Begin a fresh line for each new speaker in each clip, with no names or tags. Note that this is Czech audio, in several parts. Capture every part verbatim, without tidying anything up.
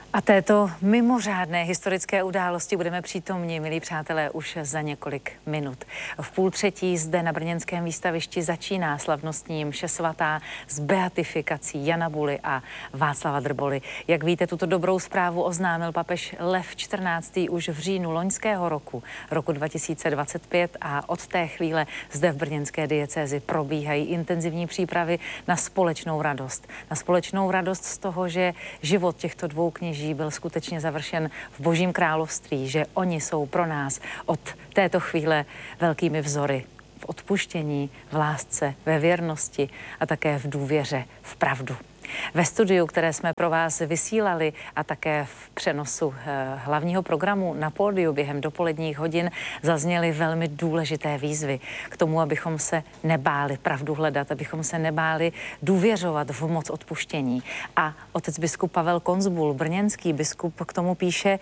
A této mimořádné historické události budeme přítomni, milí přátelé, už za několik minut. V půl třetí zde na brněnském výstavišti začíná slavnostní mše svatá s beatifikací Jana Buly a Václava Drboly. Jak víte, tuto dobrou zprávu oznámil papež Lev čtrnáctý už v říjnu loňského roku, roku dva tisíce dvacet pět, a od té chvíle zde v brněnské diecézi probíhají intenzivní přípravy na společnou radost. Na společnou radost z toho, že život těchto dvou kněží byl skutečně završen v Božím království, že oni jsou pro nás od této chvíle velkými vzory v odpuštění, v lásce, ve věrnosti a také v důvěře, v pravdu. Ve studiu, které jsme pro vás vysílali, a také v přenosu hlavního programu na pódiu během dopoledních hodin, zazněly velmi důležité výzvy k tomu, abychom se nebáli pravdu hledat, abychom se nebáli důvěřovat v moc odpuštění. A otec biskup Pavel Konzbul, brněnský biskup, k tomu píše: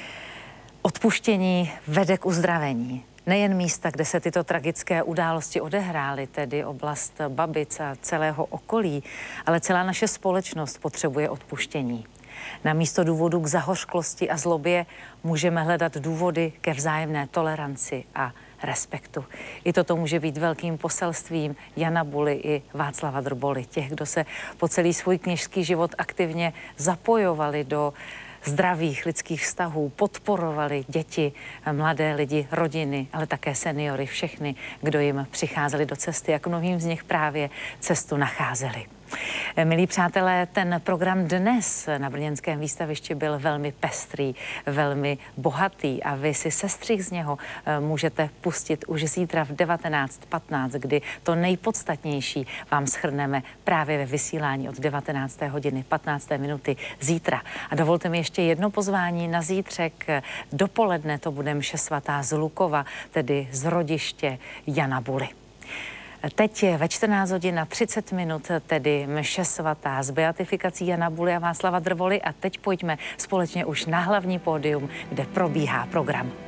odpuštění vede k uzdravení. Nejen místa, kde se tyto tragické události odehrály, tedy oblast Babic a celého okolí, ale celá naše společnost potřebuje odpuštění. Na místo důvodu k zahořklosti a zlobě můžeme hledat důvody ke vzájemné toleranci a respektu. I toto může být velkým poselstvím Jana Buly i Václava Drboly, těch, kdo se po celý svůj kněžský život aktivně zapojovali do zdravých lidských vztahů, podporovali děti, mladé lidi, rodiny, ale také seniory, všechny, kdo jim přicházeli do cesty, jak mnohým z nich právě cestu nacházeli. Milí přátelé, ten program dnes na brněnském výstavišti byl velmi pestrý, velmi bohatý a vy si sestřih z něho můžete pustit už zítra v devatenáct patnáct, kdy to nejpodstatnější vám shrneme právě ve vysílání od devatenácté hodiny patnácté minuty zítra. A dovolte mi ještě jedno pozvání na zítřek. Dopoledne to bude mše svatá z Lukova, tedy z rodiště Jana Buly. Teď je ve čtrnáct hodin a třicet minut, tedy mše svatá s beatifikací Jana Buly a Václava Drboly, a teď pojďme společně už na hlavní pódium, kde probíhá program.